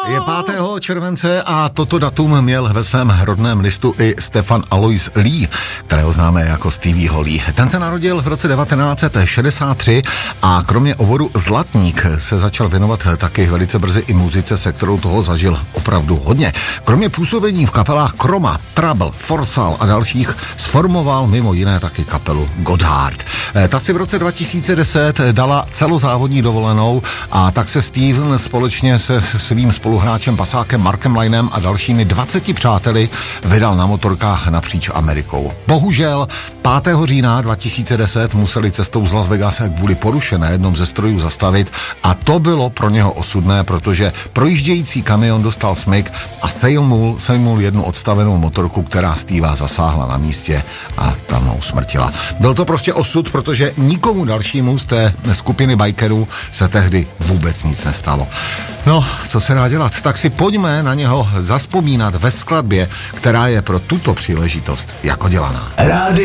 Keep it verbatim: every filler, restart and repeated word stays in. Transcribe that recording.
Je pátého července a toto datum měl ve svém rodném listu i Stefan Alois Lee, kterého známe jako Stevieho Lee. Ten se narodil v roce devatenáct set šedesát tři a kromě oboru Zlatník se začal věnovat taky velice brzy i muzice, se kterou toho zažil opravdu hodně. Kromě působení v kapelách Chroma, Trouble, Forsal a dalších sformoval mimo jiné taky kapelu Godhard. Ta si v roce dva tisíce deset dala celozávodní dovolenou a tak se Steven společně se svým spoluhráčem pasákem Markem Linem a dalšími dvaceti přáteli vydal na motorkách napříč Amerikou. Bohužel pátého října dva tisíce deset museli cestou z Las Vegas kvůli poruše na jednom ze strojů zastavit a to bylo pro něho osudné, protože projíždějící kamion dostal smyk a sejmul, sejmul jednu odstavenou motorku, která Steva zasáhla na místě a tam ho usmrtila. Byl to prostě osud, protože nikomu dalšímu z té skupiny bikerů se tehdy vůbec nic nestalo. No, co se dá dělat? Tak si pojďme na něho zazpomínat ve skladbě, která je pro tuto příležitost jako dělaná. Rádi